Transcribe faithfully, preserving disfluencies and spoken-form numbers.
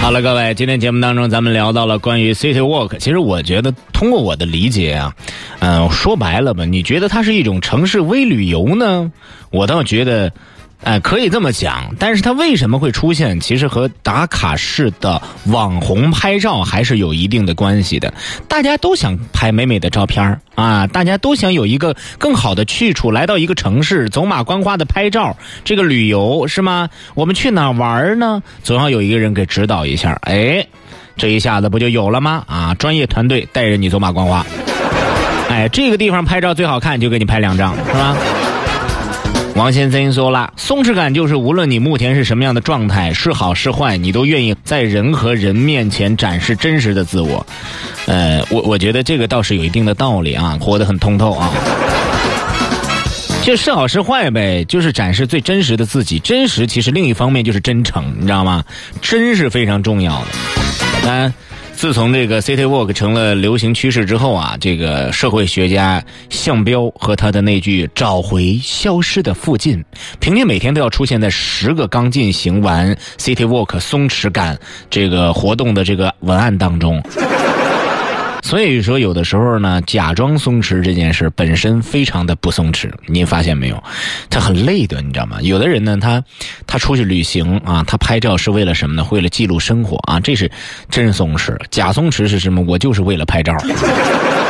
好了，各位，今天节目当中咱们聊到了关于 City Walk。其实我觉得通过我的理解啊，嗯、呃，说白了吧，你觉得它是一种城市微旅游呢？我倒觉得哎、呃，可以这么讲，但是它为什么会出现，其实和打卡式的网红拍照还是有一定的关系的。大家都想拍美美的照片啊，大家都想有一个更好的去处，来到一个城市走马观花的拍照，这个旅游是吗？我们去哪玩呢？总要有一个人给指导一下，哎，这一下子不就有了吗？啊，专业团队带着你走马观花，哎，这个地方拍照最好看，就给你拍两张，是吧？王先生说了，松弛感就是无论你目前是什么样的状态，是好是坏，你都愿意在人和人面前展示真实的自我。呃，我我觉得这个倒是有一定的道理啊，活得很通透啊。就是好是坏呗，就是展示最真实的自己。真实其实另一方面就是真诚，你知道吗？真是非常重要的。当然，自从这个 City Walk 成了流行趋势之后啊，这个社会学家项彪和他的那句找回消失的附近，平均每天都要出现在十个刚进行完 City Walk 松弛感这个活动的这个文案当中。所以说有的时候呢，假装松弛这件事本身非常的不松弛，你发现没有？他很累的，你知道吗？有的人呢，他他出去旅行啊，他拍照是为了什么呢？为了记录生活啊，这是真松弛。假松弛是什么？我就是为了拍照。